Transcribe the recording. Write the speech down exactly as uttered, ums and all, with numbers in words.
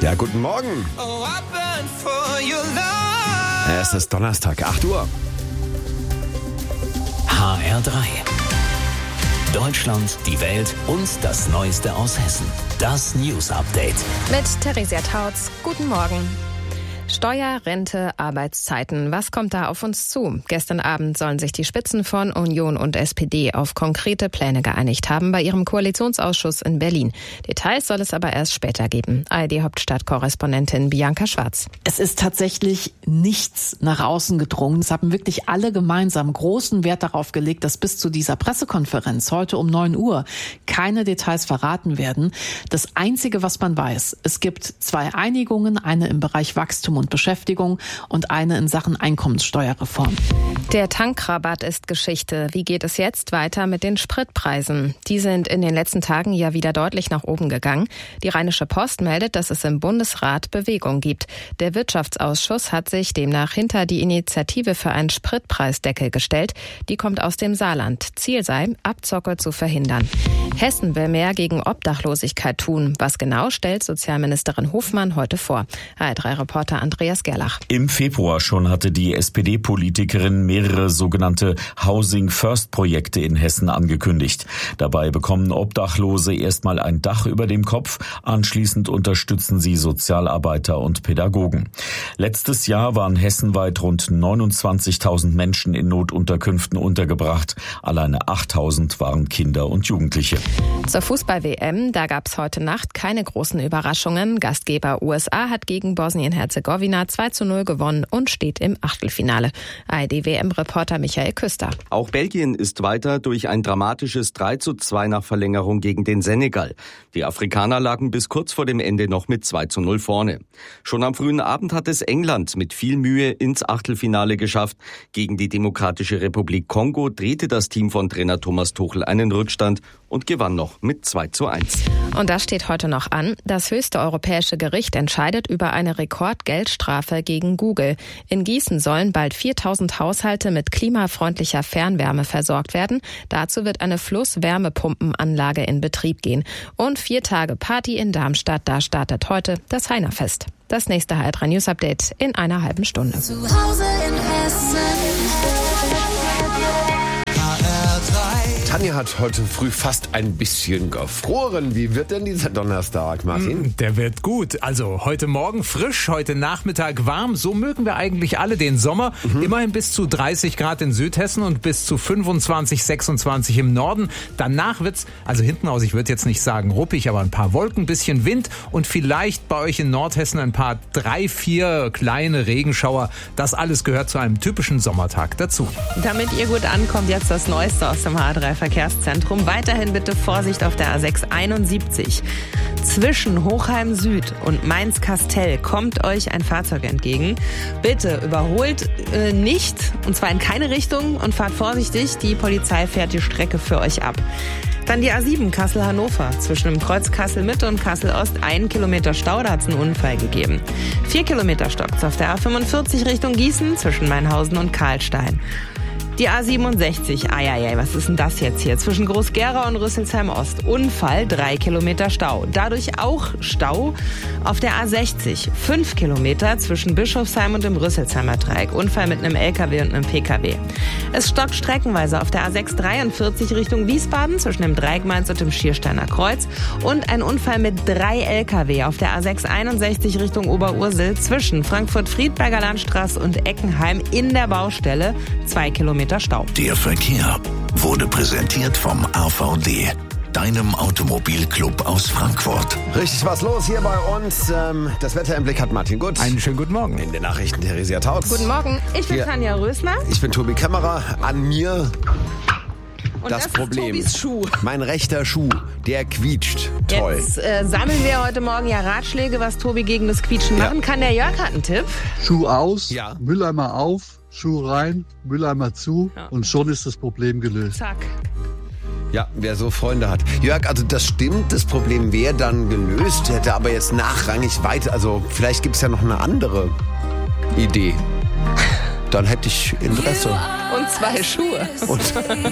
Ja, guten Morgen. Es ist Donnerstag, acht Uhr. H R drei. Deutschland, die Welt und das Neueste aus Hessen. Das News Update. Mit Theresia Tautz. Guten Morgen. Steuer, Rente, Arbeitszeiten. Was kommt da auf uns zu? Gestern Abend sollen sich die Spitzen von Union und S P D auf konkrete Pläne geeinigt haben bei ihrem Koalitionsausschuss in Berlin. Details soll es aber erst später geben. A R D-Hauptstadtkorrespondentin Bianca Schwarz. Es ist tatsächlich nichts nach außen gedrungen. Es haben wirklich alle gemeinsam großen Wert darauf gelegt, dass bis zu dieser Pressekonferenz heute um neun Uhr keine Details verraten werden. Das Einzige, was man weiß, es gibt zwei Einigungen, eine im Bereich Wachstum und Beschäftigung und eine in Sachen Einkommenssteuerreform. Der Tankrabatt ist Geschichte. Wie geht es jetzt weiter mit den Spritpreisen? Die sind in den letzten Tagen ja wieder deutlich nach oben gegangen. Die Rheinische Post meldet, dass es im Bundesrat Bewegung gibt. Der Wirtschaftsausschuss hat sich demnach hinter die Initiative für einen Spritpreisdeckel gestellt. Die kommt aus dem Saarland. Ziel sei, Abzocke zu verhindern. Hessen will mehr gegen Obdachlosigkeit tun. Was genau, stellt Sozialministerin Hofmann heute vor. H R drei-Reporter Andreas Gerlach. Im Februar schon hatte die S P D-Politikerin mehrere sogenannte Housing First Projekte in Hessen angekündigt. Dabei bekommen Obdachlose erstmal ein Dach über dem Kopf. Anschließend unterstützen sie Sozialarbeiter und Pädagogen. Letztes Jahr waren hessenweit rund neunundzwanzigtausend Menschen in Notunterkünften untergebracht. Alleine achttausend waren Kinder und Jugendliche. Zur Fußball-W M, da gab es heute Nacht keine großen Überraschungen. Gastgeber U S A hat gegen Bosnien-Herzegowina zwei zu null gewonnen und steht im Achtelfinale. A R D-W M-Reporter Michael Küster. Auch Belgien ist weiter durch ein dramatisches drei zu zwei nach Verlängerung gegen den Senegal. Die Afrikaner lagen bis kurz vor dem Ende noch mit zwei zu null vorne. Schon am frühen Abend hat es England mit viel Mühe ins Achtelfinale geschafft. Gegen die Demokratische Republik Kongo drehte das Team von Trainer Thomas Tuchel einen Rückstand und gewann noch mit zwei zu eins. Und das steht heute noch an. Das höchste europäische Gericht entscheidet über eine Rekordgeldstrafe gegen Google. In Gießen sollen bald viertausend Haushalte mit klimafreundlicher Fernwärme versorgt werden. Dazu wird eine Flusswärmepumpenanlage in Betrieb gehen. Und vier Tage Party in Darmstadt, da startet heute das Heinerfest. Das nächste H R drei News Update in einer halben Stunde. Zu Hause in Hessen. Tanja hat heute früh fast ein bisschen gefroren. Wie wird denn dieser Donnerstag, Martin? Der wird gut. Also heute Morgen frisch, heute Nachmittag warm. So mögen wir eigentlich alle den Sommer. Mhm. Immerhin bis zu dreißig Grad in Südhessen und bis zu fünfundzwanzig, sechsundzwanzig im Norden. Danach wird's, also hinten raus, ich würde jetzt nicht sagen ruppig, aber ein paar Wolken, bisschen Wind und vielleicht bei euch in Nordhessen ein paar drei, vier kleine Regenschauer. Das alles gehört zu einem typischen Sommertag dazu. Damit ihr gut ankommt, jetzt das Neueste aus dem H R drei Verkehrszentrum. Weiterhin bitte Vorsicht auf der A sechs einundsiebzig. Zwischen Hochheim Süd und Mainz-Kastell kommt euch ein Fahrzeug entgegen. Bitte überholt äh, nicht, und zwar in keine Richtung, und fahrt vorsichtig. Die Polizei fährt die Strecke für euch ab. Dann die A sieben Kassel-Hannover. Zwischen dem Kreuz Kassel-Mitte und Kassel-Ost einen Kilometer Stau, da hat es einen Unfall gegeben. Vier Kilometer stockt's auf der A fünfundvierzig Richtung Gießen zwischen Mainhausen und Karlstein. Die A siebenundsechzig, eieiei, was ist denn das jetzt hier? Zwischen Groß-Gerau und Rüsselsheim-Ost. Unfall, drei Kilometer Stau. Dadurch auch Stau auf der A sechzig. Fünf Kilometer zwischen Bischofsheim und dem Rüsselsheimer Dreieck. Unfall mit einem L K W und einem P K W. Es stockt streckenweise auf der A sechs dreiundvierzig Richtung Wiesbaden zwischen dem Dreieck Mainz und dem Schiersteiner Kreuz. Und ein Unfall mit drei L K W auf der A sechs einundsechzig Richtung Oberursel zwischen Frankfurt-Friedberger Landstraße und Eckenheim in der Baustelle. Zwei Kilometer Stau. Der Verkehr wurde präsentiert vom A V D, deinem Automobilclub aus Frankfurt. Richtig was los hier bei uns. Ähm, das Wetter im Blick hat Martin Gut. Einen schönen guten Morgen. In den Nachrichten Theresia Tautz. Guten Morgen, ich bin Hier. Tanja Rösler. Ich bin Tobi Kämmerer. An mir Und das, das Problem. Ist Tobis Schuh. Mein rechter Schuh, der quietscht. Toll. Jetzt äh, sammeln wir heute Morgen ja Ratschläge, was Tobi gegen das Quietschen Ja. machen kann. Der Jörg hat einen Tipp. Schuh aus, Ja. Mülleimer auf, Schuh rein, Mülleimer zu Ja. und schon ist das Problem gelöst. Zack. Ja, wer so Freunde hat. Jörg, also das stimmt, das Problem wäre dann gelöst, hätte aber jetzt nachrangig weiter, also vielleicht gibt es ja noch eine andere Idee. Dann hätte ich Interesse. Und zwei Schuhe. Und